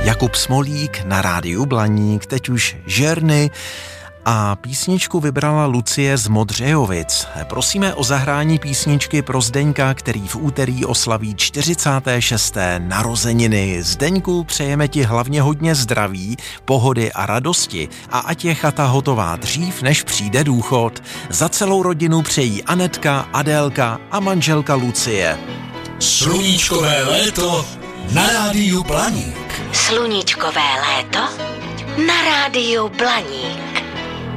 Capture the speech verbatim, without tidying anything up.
Jakub Smolík na rádiu Blaník, teď už Žerny, a písničku vybrala Lucie z Modřejovic. Prosíme o zahrání písničky pro Zdeňka, který v úterý oslaví čtyřicáté šesté narozeniny. Zdeňku, přejeme ti hlavně hodně zdraví, pohody a radosti a ať je chata hotová dřív, než přijde důchod. Za celou rodinu přejí Anetka, Adélka a manželka Lucie. Sluníčkové léto na rádiu Blaník. Sluníčkové léto na rádiu Blaník.